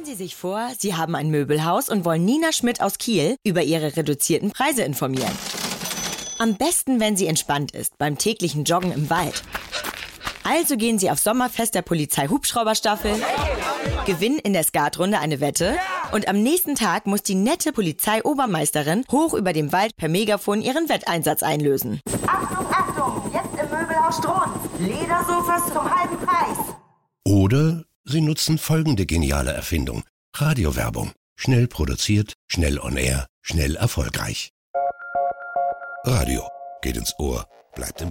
Sie sich vor, Sie haben ein Möbelhaus und wollen Nina Schmidt aus Kiel über ihre reduzierten Preise informieren. Am besten, wenn sie entspannt ist, beim täglichen Joggen im Wald. Also gehen Sie auf Sommerfest der Polizei-Hubschrauberstaffel, gewinnen in der Skatrunde eine Wette und am nächsten Tag muss die nette Polizeiobermeisterin hoch über dem Wald per Megafon ihren Wetteinsatz einlösen. Achtung, Achtung, jetzt im Möbelhaus Strunz. Ledersofas zum halben Preis. Oder Sie nutzen folgende geniale Erfindung. Radiowerbung. Schnell produziert, schnell on air, schnell erfolgreich. Radio geht ins Ohr, bleibt im